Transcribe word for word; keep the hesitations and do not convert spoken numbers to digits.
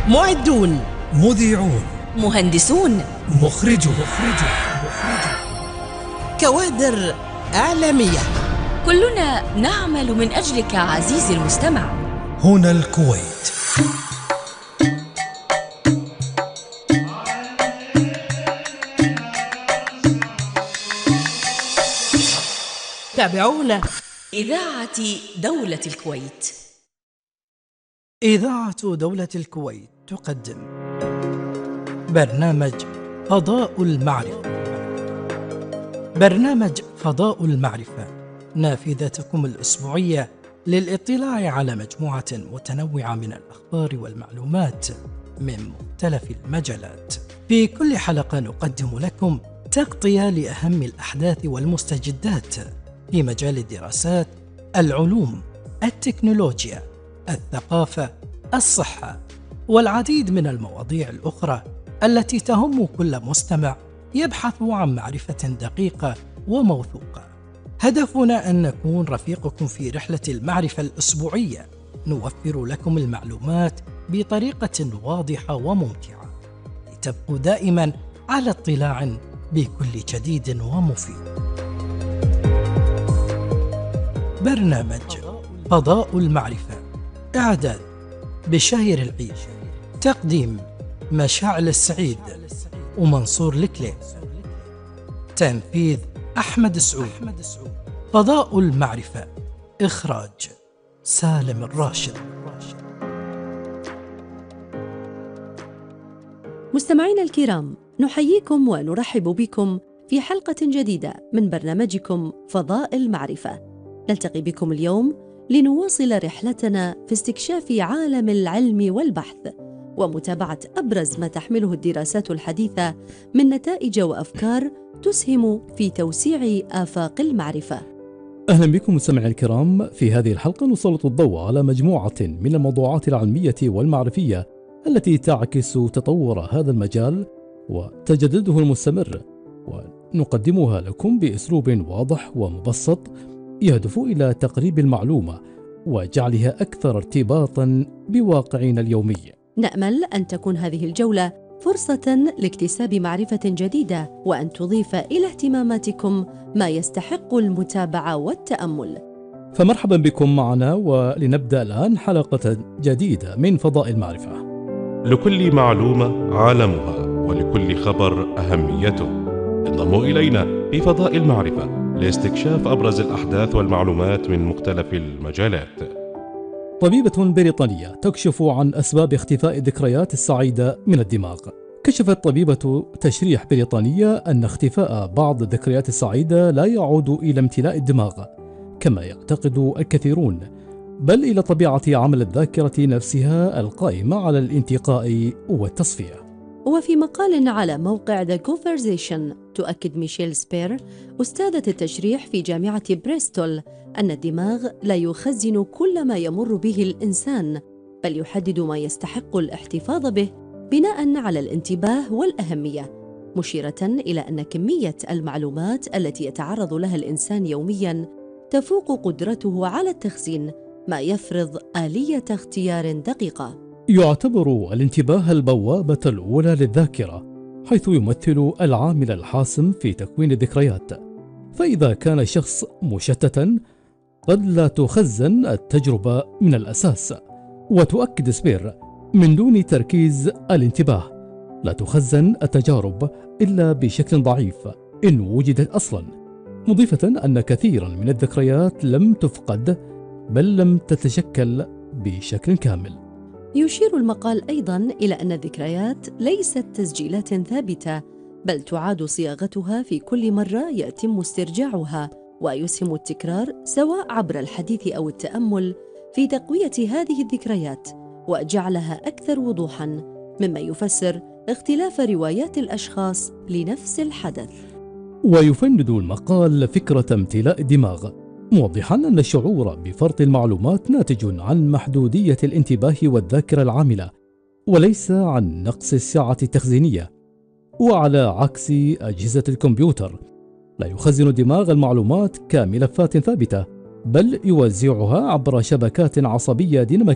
معدون، مذيعون، مهندسون، مخرجون، كوادر إعلامية، كلنا نعمل من أجلك عزيزي المستمع. هنا الكويت. تابعونا. إذاعة دولة الكويت. إذاعة دولة الكويت تقدم برنامج فضاء المعرفة. برنامج فضاء المعرفة نافذتكم الأسبوعية للاطلاع على مجموعة متنوعة من الأخبار والمعلومات من مختلف المجالات. في كل حلقة نقدم لكم تغطية لأهم الأحداث والمستجدات في مجال الدراسات، العلوم، التكنولوجيا، الثقافة، الصحة، والعديد من المواضيع الأخرى التي تهم كل مستمع يبحث عن معرفة دقيقة وموثوقة. هدفنا أن نكون رفيقكم في رحلة المعرفة الأسبوعية، نوفر لكم المعلومات بطريقة واضحة وممتعة لتبقوا دائما على اطلاع بكل جديد ومفيد. برنامج فضاء المعرفة، إعداد بشاير العيد، تقديم مشاعل السعيد ومنصور الكلي، تنفيذ أحمد سعود. فضاء المعرفة، إخراج سالم الراشد. مستمعينا الكرام، نحييكم ونرحب بكم في حلقة جديدة من برنامجكم فضاء المعرفة. نلتقي بكم اليوم لنواصل رحلتنا في استكشاف عالم العلم والبحث ومتابعة أبرز ما تحمله الدراسات الحديثة من نتائج وأفكار تسهم في توسيع آفاق المعرفة. أهلا بكم مستمعي الكرام. في هذه الحلقة نسلط الضوء على مجموعة من الموضوعات العلمية والمعرفية التي تعكس تطور هذا المجال وتجدده المستمر، ونقدمها لكم بأسلوب واضح ومبسط يهدف إلى تقريب المعلومة وجعلها أكثر ارتباطا بواقعنا اليومي. نأمل أن تكون هذه الجولة فرصة لاكتساب معرفة جديدة، وأن تضيف إلى اهتماماتكم ما يستحق المتابعة والتأمل. فمرحبا بكم معنا، ولنبدأ الآن حلقة جديدة من فضاء المعرفة. لكل معلومة عالمها، ولكل خبر أهميته. انضموا إلينا في فضاء المعرفة لاستكشاف أبرز الأحداث والمعلومات من مختلف المجالات. طبيبة بريطانية تكشف عن أسباب اختفاء الذكريات السعيدة من الدماغ. كشفت طبيبة تشريح بريطانية أن اختفاء بعض الذكريات السعيدة لا يعود إلى امتلاء الدماغ كما يعتقد الكثيرون، بل إلى طبيعة عمل الذاكرة نفسها القائمة على الانتقاء والتصفية. وفي مقال على موقع The Conversation، تؤكد ميشيل سبير أستاذة التشريح في جامعة بريستول أن الدماغ لا يخزن كل ما يمر به الإنسان، بل يحدد ما يستحق الاحتفاظ به بناء على الانتباه والأهمية، مشيرة إلى أن كمية المعلومات التي يتعرض لها الإنسان يومياً تفوق قدرته على التخزين، ما يفرض آلية اختيار دقيقة. يعتبر الانتباه البوابة الأولى للذاكرة، حيث يمثل العامل الحاسم في تكوين الذكريات. فإذا كان الشخص مشتتاً قد لا تخزن التجربة من الأساس. وتؤكد سبير من دون تركيز الانتباه لا تخزن التجارب إلا بشكل ضعيف إن وجدت أصلاً، مضيفة أن كثيراً من الذكريات لم تفقد بل لم تتشكل بشكل كامل. يشير المقال أيضاً إلى أن الذكريات ليست تسجيلات ثابتة، بل تعاد صياغتها في كل مرة يتم استرجاعها، ويسهم التكرار سواء عبر الحديث أو التأمل في تقوية هذه الذكريات وجعلها أكثر وضوحاً، مما يفسر اختلاف روايات الأشخاص لنفس الحدث. ويفند المقال فكرة امتلاء الدماغ، موضحاً أن الشعور بفرط المعلومات ناتج عن محدودية الانتباه والذاكرة العاملة، وليس عن نقص السعة التخزينية. وعلى عكس أجهزة الكمبيوتر، لا يخزن الدماغ المعلومات كملفات ثابتة، بل يوزعها عبر شبكات عصبية ديناميكية